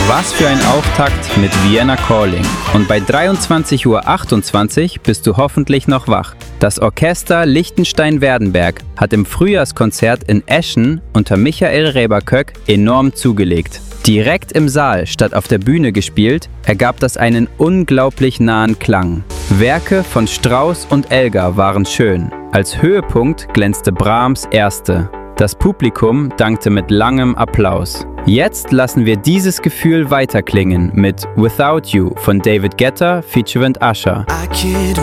Was für ein Auftakt mit Vienna Calling. Und bei 23:28 Uhr bist du hoffentlich noch wach. Das Orchester Liechtenstein-Werdenberg hat im Frühjahrskonzert in Eschen unter Michael Reberköck enorm zugelegt. Direkt im Saal statt auf der Bühne gespielt, ergab das einen unglaublich nahen Klang. Werke von Strauss und Elgar waren schön. Als Höhepunkt glänzte Brahms' Erste. Das Publikum dankte mit langem Applaus. Jetzt lassen wir dieses Gefühl weiterklingen mit Without You von David Guetta featuring Usher.